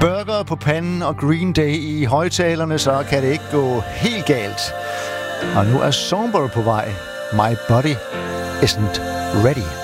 burger på panden og Green Day i højtalerne, så kan det ikke gå helt galt. Og nu er Songbird på vej. My body isn't ready.